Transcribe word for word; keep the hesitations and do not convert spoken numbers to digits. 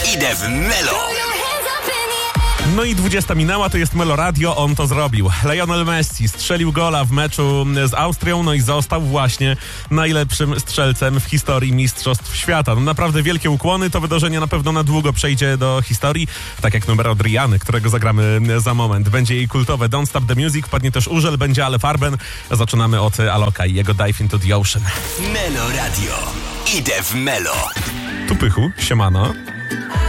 Idę w Melo. No i dwudziesta minęła, to jest Melo Radio, on to zrobił. Lionel Messi strzelił gola w meczu z Austrią, no i został właśnie najlepszym strzelcem w historii Mistrzostw Świata. No naprawdę wielkie ukłony, to wydarzenie na pewno na długo przejdzie do historii, tak jak numer od Rihanny, którego zagramy za moment. Będzie jej kultowe Don't Stop the Music, padnie też Urzel, będzie Ale Farben. Zaczynamy od Aloka i jego Dive into the Ocean. Melo Radio. Idę w Melo. Tu Pychu, siemano.